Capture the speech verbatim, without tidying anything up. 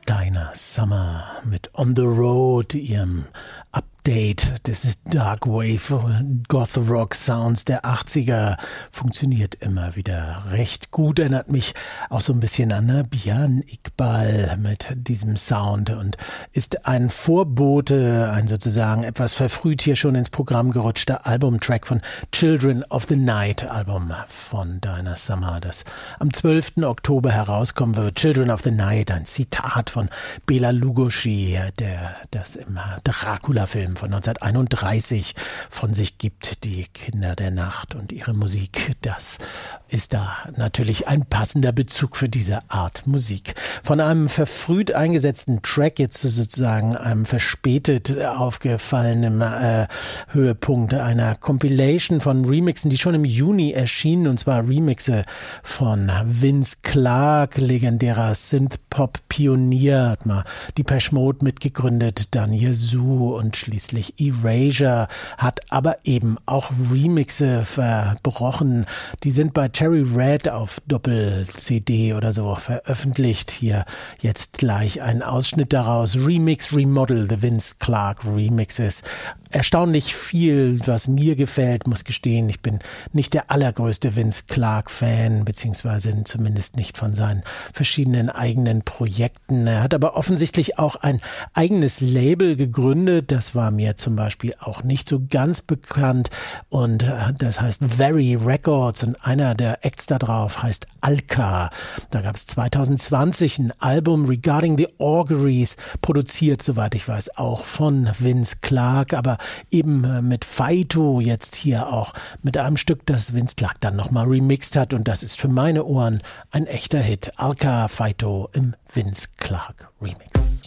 Dinah Summer mit On the Road, ihrem Update des Dark Wave Goth Rock Sounds der achtziger. Funktioniert immer wieder recht gut, erinnert mich auch so ein bisschen an Nabihan Iqbal mit diesem Sound und ist ein Vorbote, ein sozusagen etwas verfrüht hier schon ins Programm gerutschter Albumtrack von Children of the Night, Album von Dinah Summer, das am zwölften Oktober herauskommen wird. Children of the Night, ein Zitat von Bela Lugosi, der das im Dracula-Film von neunzehnhunderteinunddreißig von sich gibt, die Kinder der Nacht und ihre Musik. Das ist da natürlich ein passender Bezug für diese Art Musik. Von einem verfrüht eingesetzten Track jetzt zu sozusagen einem verspätet aufgefallenen äh, Höhepunkt einer Compilation von Remixen, die schon im Juni erschienen, und zwar Remixe von Vince Clarke, legendärer Synth-Pop-Pionier, hat mal Depeche Mode mitgegründet, dann Yazoo und schließlich Erasure, hat aber eben auch Remixe verbrochen. Die sind bei Cherry Red auf Doppel-C D oder so veröffentlicht. Hier jetzt gleich ein Ausschnitt daraus. Remix, Remodel, The Vince Clarke Remixes. Erstaunlich viel, was mir gefällt, muss gestehen. Ich bin nicht der allergrößte Vince Clarke-Fan, beziehungsweise zumindest nicht von seinen verschiedenen eigenen Projekten. Er hat aber offensichtlich auch ein eigenes Label gegründet. Das war mir zum Beispiel auch nicht so ganz bekannt. Und das heißt Very Records und einer der Acts da drauf heißt Alka. Da gab es zweitausendzwanzig ein Album Regarding the Auguries, produziert, soweit ich weiß, auch von Vince Clarke, aber eben mit Faito jetzt hier auch mit einem Stück, das Vince Clarke dann nochmal remixt hat, und das ist für meine Ohren ein echter Hit. Alka, Faito im Vince Clarke Remix.